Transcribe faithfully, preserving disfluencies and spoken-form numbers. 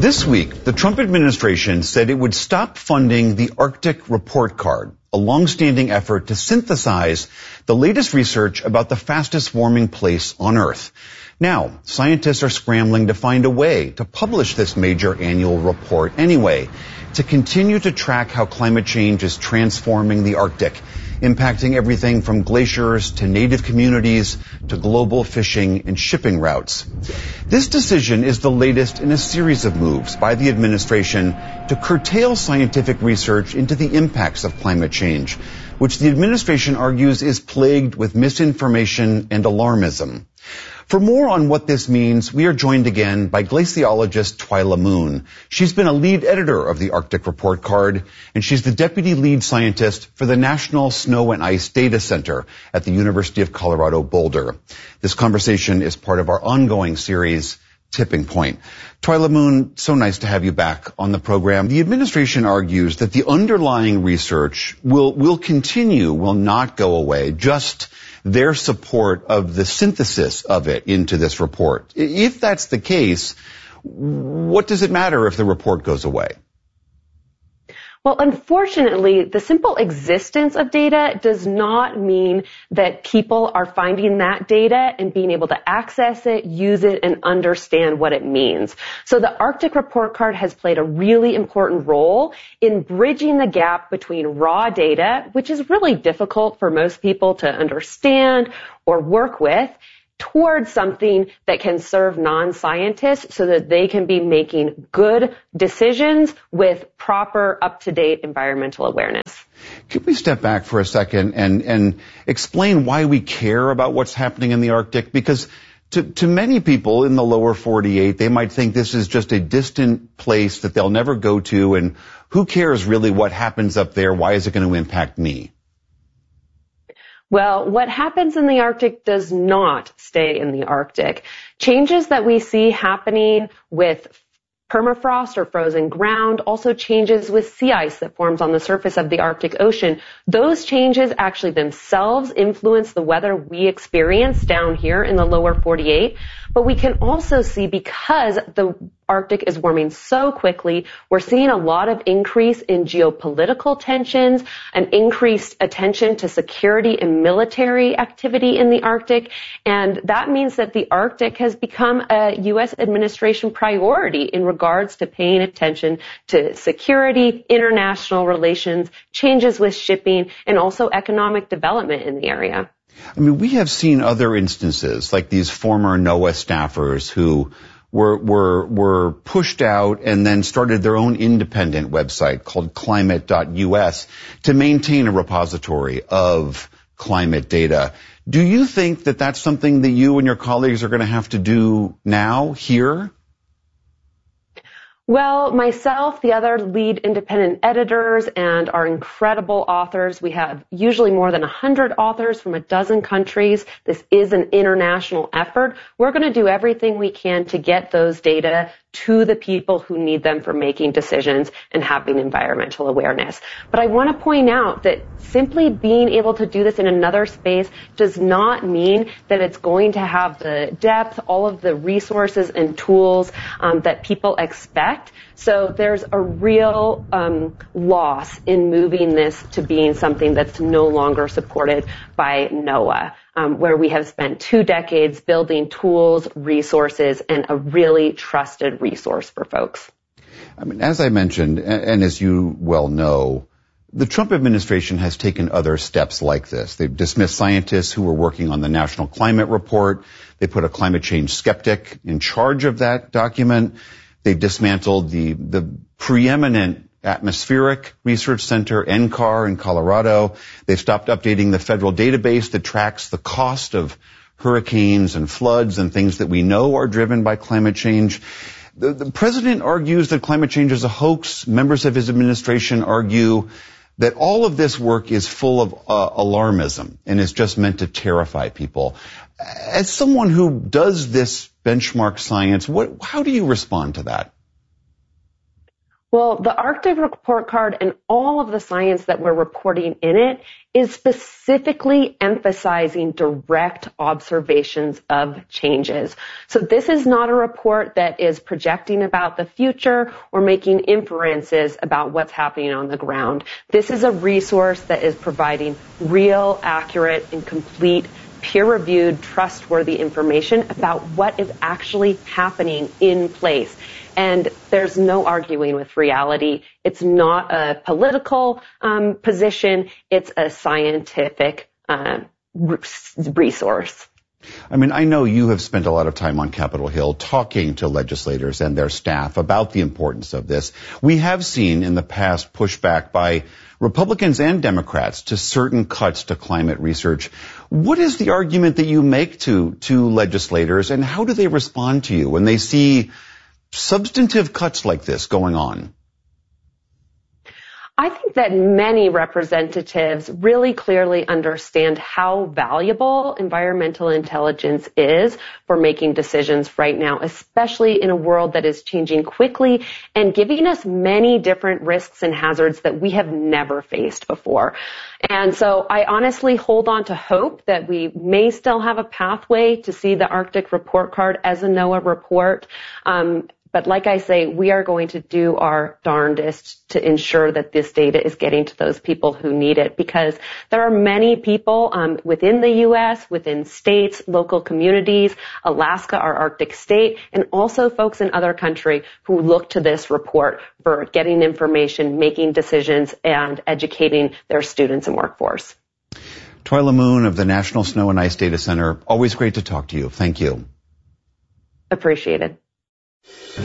This week, the Trump administration said it would stop funding the Arctic Report Card, a long-standing effort to synthesize the latest research about the fastest warming place on Earth. Now, scientists are scrambling to find a way to publish this major annual report anyway, to continue to track how climate change is transforming the Arctic, impacting everything from glaciers to native communities to global fishing and shipping routes. This decision is the latest in a series of moves by the administration to curtail scientific research into the impacts of climate change, which the administration argues is plagued with misinformation and alarmism. For more on what this means, we are joined again by glaciologist Twyla Moon. She's been a lead editor of the Arctic Report Card, and she's the deputy lead scientist for the National Snow and Ice Data Center at the University of Colorado Boulder. This conversation is part of our ongoing series, Tipping Point. Twyla Moon, so nice to have you back on the program. The administration argues that the underlying research will, will continue, will not go away, just their support of the synthesis of it into this report. If that's the case, what does it matter if the report goes away? Well, unfortunately, the simple existence of data does not mean that people are finding that data and being able to access it, use it, and understand what it means. So the Arctic Report Card has played a really important role in bridging the gap between raw data, which is really difficult for most people to understand or work with, towards something that can serve non-scientists so that they can be making good decisions with proper, up-to-date environmental awareness. Could we step back for a second and, and explain why we care about what's happening in the Arctic? Because to, to many people in the lower forty-eight, they might think this is just a distant place that they'll never go to, and who cares really what happens up there? Why is it going to impact me? Well, what happens in the Arctic does not stay in the Arctic. Changes that we see happening with permafrost or frozen ground, also changes with sea ice that forms on the surface of the Arctic Ocean. Those changes actually themselves influence the weather we experience down here in the lower forty-eight. But we can also see, because the Arctic is warming so quickly, we're seeing a lot of increase in geopolitical tensions, an increased attention to security and military activity in the Arctic. And that means that the Arctic has become a U S administration priority in regards to paying attention to security, international relations, changes with shipping, and also economic development in the area. I mean, we have seen other instances, like these former NOAA staffers who were, were, were pushed out and then started their own independent website called climate dot U S to maintain a repository of climate data. Do you think that that's something that you and your colleagues are going to have to do now, here? Well, myself, the other lead independent editors, and our incredible authors, we have usually more than one hundred authors from a dozen countries. This is an international effort. We're going to do everything we can to get those data to the people who need them for making decisions and having environmental awareness. But I want to point out that simply being able to do this in another space does not mean that it's going to have the depth, all of the resources and tools um, that people expect. So there's a real um, loss in moving this to being something that's no longer supported by NOAA, um, where we have spent two decades building tools, resources, and a really trusted resource for folks. I mean, as I mentioned, and as you well know, the Trump administration has taken other steps like this. They've dismissed scientists who were working on the National Climate Report. They put a climate change skeptic in charge of that document. They've dismantled the, the preeminent atmospheric research center, N C A R, in Colorado. They've stopped updating the federal database that tracks the cost of hurricanes and floods and things that we know are driven by climate change. The, the president argues that climate change is a hoax. Members of his administration argue that all of this work is full of uh, alarmism and is just meant to terrify people. As someone who does this benchmark science, what, how do you respond to that? Well, the Arctic Report Card and all of the science that we're reporting in it is specifically emphasizing direct observations of changes. So this is not a report that is projecting about the future or making inferences about what's happening on the ground. This is a resource that is providing real, accurate, and complete peer-reviewed, trustworthy information about what is actually happening in place. And there's no arguing with reality. It's not a political um, position. It's a scientific uh, resource. I mean, I know you have spent a lot of time on Capitol Hill talking to legislators and their staff about the importance of this. We have seen in the past pushback by Republicans and Democrats to certain cuts to climate research. What is the argument that you make to, to legislators, and how do they respond to you when they see substantive cuts like this going on? I think that many representatives really clearly understand how valuable environmental intelligence is for making decisions right now, especially in a world that is changing quickly and giving us many different risks and hazards that we have never faced before. And so I honestly hold on to hope that we may still have a pathway to see the Arctic Report Card as a NOAA report. Um, But like I say, we are going to do our darndest to ensure that this data is getting to those people who need it, because there are many people um, within the U S, within states, local communities, Alaska, our Arctic state, and also folks in other countries who look to this report for getting information, making decisions, and educating their students and workforce. Twyla Moon of the National Snow and Ice Data Center, always great to talk to you. Thank you. Appreciate it.